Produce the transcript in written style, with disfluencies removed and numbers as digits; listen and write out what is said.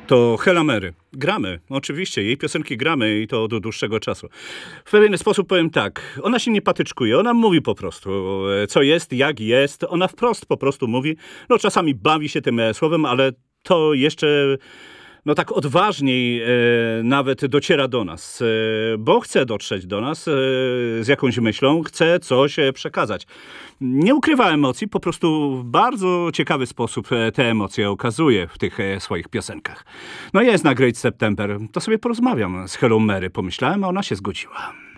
To Hela Mary. Gramy, oczywiście, jej piosenki gramy i to od dłuższego czasu. W pewien sposób powiem tak, ona się nie patyczkuje, ona mówi po prostu, co jest, jak jest, ona wprost po prostu mówi, no czasami bawi się tym słowem, ale to jeszcze no tak odważniej nawet dociera do nas, bo chce dotrzeć do nas z jakąś myślą, chce coś przekazać. Nie ukrywa emocji, po prostu w bardzo ciekawy sposób te emocje okazuje w tych swoich piosenkach. No jest na Great September, to sobie porozmawiam z Helą Mary, pomyślałem, a ona się zgodziła.